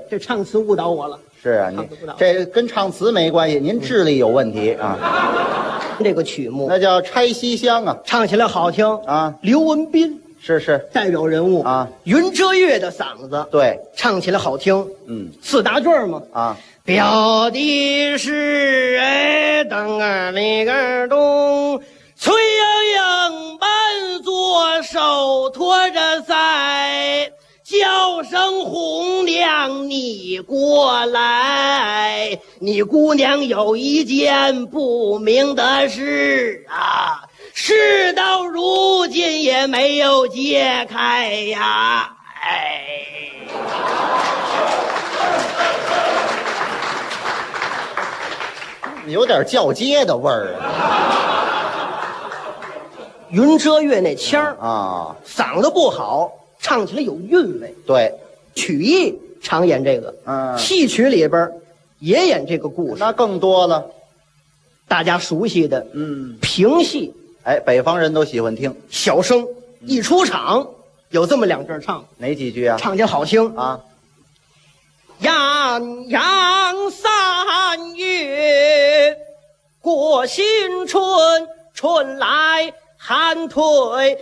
这唱词误导我了。 是啊，你这跟唱词没关系，您智力有问题啊。 这个曲目那叫拆西厢啊， 唱起来好听啊。 刘文斌是代表人物啊， 云遮月的嗓子， 对， 唱起来好听。四大句嘛啊。 表的是哎，当儿里个东，崔莺莺满左手托着腮，叫声红娘你过来，你姑娘有一件不明的事啊，事到如今也没有解开呀，哎。 有点叫街的味儿云遮月那腔儿啊， 嗓子不好，唱起来有韵味。 对， 曲艺常演这个，戏曲里边也演这个故事， 那更多了。 大家熟悉的，评戏， 哎，北方人都喜欢听。 小生一出场有这么两句唱， 哪几句啊？ 唱起来好听啊。 炎阳3月过新春，春来寒退